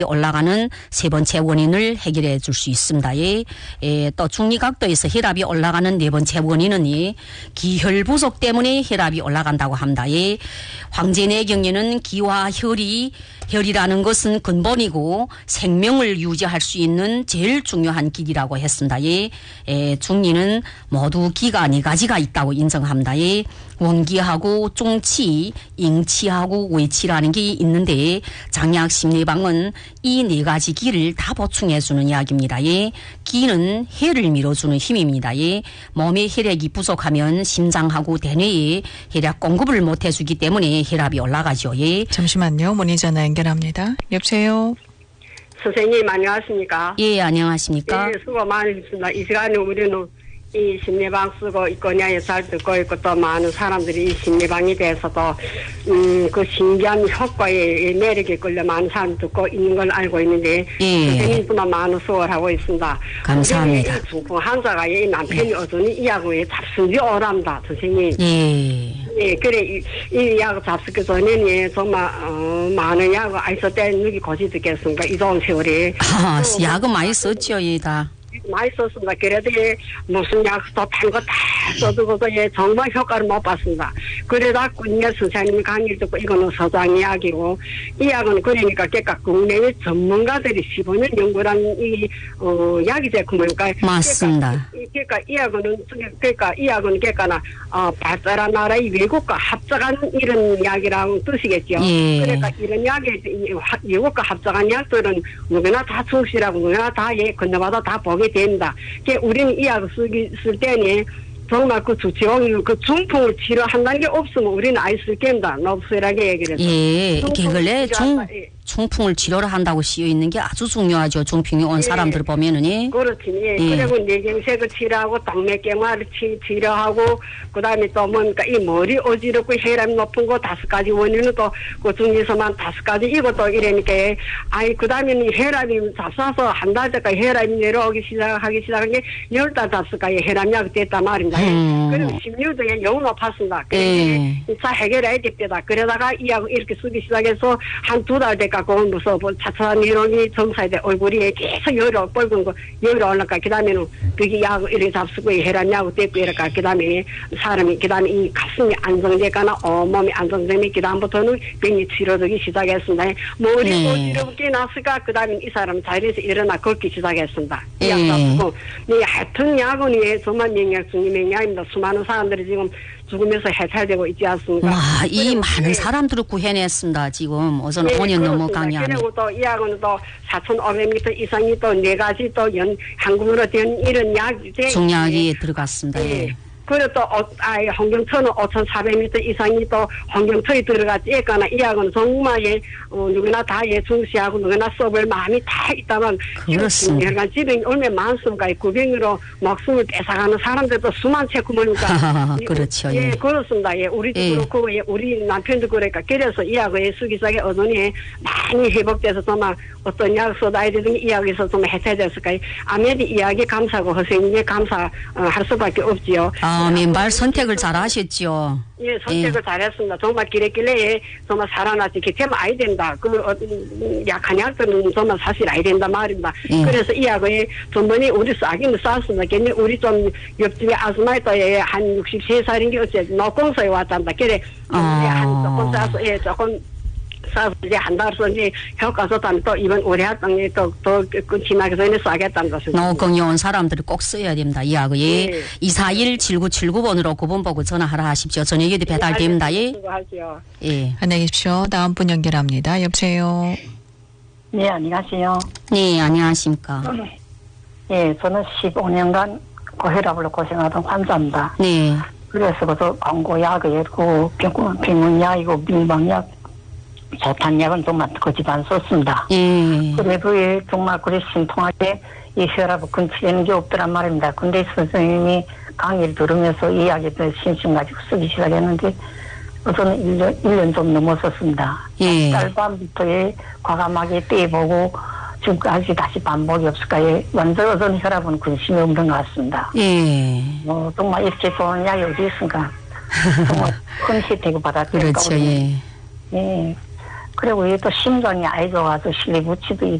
올라가는 세 번째 원인을 해결해 줄 수 있습니다. 또 중리각도에서 혈압이 올라가는 네 번째 원인은 기혈 부족 때문에 혈압이 올라간다고 합니다. 황제내 경에는 기와 혈이라는 것은 근본이고 생명을 유지할 수 있는 제일 중요한 길이라고 했습니다. 중리는 모두 기가 네 가지가 있다고 인정합니다. 원기하고 중치, ing치하고 외치라는 게 있는데 장약 심리방은 이 네 가지 기를 다 보충해 주는 이야기입니다. 기는 혈을 밀어주는 힘입니다. 몸의 혈액이 부족하면 심장하고 대뇌에 혈액 공급을 못 해주기 때문에 혈압이 올라가죠. 잠시만요. 문의 전화 연결합니다. 여보세요. 선생님 안녕하십니까? 예, 안녕하십니까? 예, 수고 많으셨습니다. 이 시간에 우리는 이 심리방 쓰고 있거냐에 잘 듣고 있고 또 많은 사람들이 이 심리방에 대해서도 그 신기한 효과에 매력에 끌려 많은 사람 듣고 있는 걸 알고 있는데 선생님뿐만 많은 수고를 하고 있습니다. 감사합니다. 이 중풍 환자가 이 남편이 어쩌니 이 약을 잡순지 오랍니다. 선생님. 예, 그래 이 약 잡수기 전에는 정말 많은 약을 아이서 때 누기 고지 듣겠습니까? 이 좋은 세월에. 약은 많이 썼죠, 다. 많이 썼습니다. 그래도 무슨 약도 단 거 다 써두고도 정말 효과를 못 봤습니다. 그러다 군내 선생님이 강의를 듣고 이거는 서장 이야기고 이 약은 그러니까 국내의 전문가들이 15년 연구한 이 약이 제품이니까 맞습니다. 그러니까 이 약은 발달한 나라의 외국과 합작한 이런 약이라는 뜻이겠죠. 그러니까 이런 약이 외국과 합작한 약들은 누구나 다 충실하고 누구나 다 건너마다 다 보게 됩니다. 우리는 이 약을 쓸 때는 정말 그 주치용 그 중풍을 치료한다는 게 없으면 우리는 아예 쓸 겁니다. 너브스하게 얘기를 해서. 근래 중풍을 치료를 한다고 쓰여 있는 게 아주 중요하죠. 중풍이 온 사람들 보면은. 그렇지. 그리고 뇌경색을 치료하고 동맥경화를 치료하고 그다음에 또 뭔가 이 머리 어지럽고 혈압이 높은 거 5가지 원인은 또 그 중에서만 5가지 이것도 이러니까 그다음에는 혈압이 잡숴서 한 달 전까지 혈압이 내려오기 시작한 게 10달 잡숴까지 혈압약이 됐단 말입니다. 그리고 심리도에 너무 높았습니다. 그래서 자 해결해야 됩니다. 그러다가 이 약을 이렇게 쓰기 시작해서 한 2달 돼갖고 무서워 차차 내려오니 정상에 얼굴이 계속 열이 올라가 그다음에는 그게 약을 이렇게 잡수고 혈압약을 떼고 이러니까 그다음에 사람이 그다음에 이 가슴이 안정되거나 온몸이 안정되면 그다음부터는 병이 치료되기 시작했습니다. 머리 어지럽게 났으니까 그다음에 이 사람 자리에서 일어나 걷기 시작했습니다. 이 약 잡수고 하여튼 약은 정말 명약 중의 명약입니다. 수많은 사람들이 지금 죽으면서 해탈되고 있지 않습니까? 이 많은 사람들을 구해냈습니다. 지금 우선 5년 넘어가냐. 그리고 또 이 약은 또 4,500m 이상이 또 4가지 또 한국으로 된 이런 약이 중약이 들어갔습니다. 그리고 또 홍경초는 5,400m 이상이 또 홍경초에 들어갔지. 이 약은 정말 누구나 다 중시하고 누구나 써볼 마음이 다 있다만 그렇습니다. 지병이 얼마나 많습니까? 그 병으로 목숨을 뺏어가는 사람들도 수만 채고 보니까 그렇죠. 그렇습니다. 우리도 그렇고 우리 남편도 그러니까 그래서 이 약을 쓰기 시작에 어머니 많이 회복돼서 정말 어떤 약 써다야 되는 이 약에서 좀 해체됐을까요? 아무래도 이 약이 감사하고 선생님의 감사할 수밖에 없지요. 맨발 선택을 잘 하셨죠. 선택을 잘했습니다. 정말 길에 정말 살아났지. 기체면 아야 된다. 약한 약들은 정말 사실 아야 된다 말입니다. 그래서 이 약을 전번에 우리 싸기는 쌌습니다. 근데 우리 좀 옆집에 아스마이터에 한 63살인 게 어째 노공서에 왔단다. 그래 조금 싸서 조금 싸서 이제 한 달 썼지 효과 좋다면 또 이번 올해 할당에 더 지나기 전에 싸겠다는 것을. 노공이 온 사람들이 꼭 써야 됩니다. 이 약을 241-7979번으로 9번 보고 전화하라 하십시오. 저녁에도 배달됩니다. 안녕히 계십시오. 다음 분 연결합니다. 여보세요. 네, 안녕하세요. 네, 안녕하십니까. 저는 15년간 고혈압으로 고생하던 환자입니다. 네. 그래서 그것도 광고약이고 병원약이고 민방약 좋단약은 정말 거짓안 썼습니다. 그래도 정말 그래 신통하게 이 혈압을 근처에는 게 없더란 말입니다. 근데 선생님이 강의를 들으면서 이 약에 대해 신심 가지고 쓰기 시작했는데 저는 1년 좀 넘었었습니다. 딸밤부터 과감하게 떼보고 지금까지 다시 반복이 없을까요? 완전 어떤 혈압은 근심이 없는 것 같습니다. 정말 이렇게 좋은 약이 어디 있습니까? 정말 큰 혜택을 받았으니까. 그렇죠. 그리고 얘 또 심장이 아이 좋아서 실리부치도